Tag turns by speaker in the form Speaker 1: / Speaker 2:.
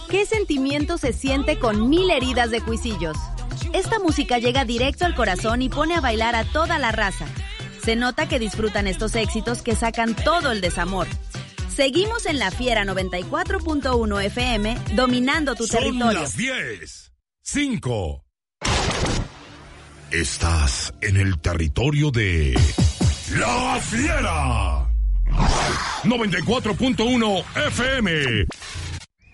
Speaker 1: ¿Qué sentimiento se siente con 1000 heridas de Cuisillos? Esta música llega directo al corazón y pone a bailar a toda la raza. Se nota que disfrutan estos éxitos que sacan todo el desamor. Seguimos en La Fiera 94.1 FM, dominando tu territorio.
Speaker 2: Son las 10:05. Estás en el territorio de La Fiera 94.1 FM.